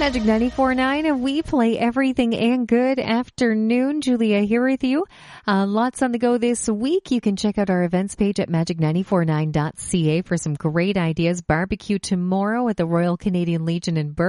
Magic 94.9, and we play everything and good afternoon. Julia here with you. Lots on the go this week. You can check out our events page at magic949.ca for some great ideas. Barbecue tomorrow at the Royal Canadian Legion in Burke.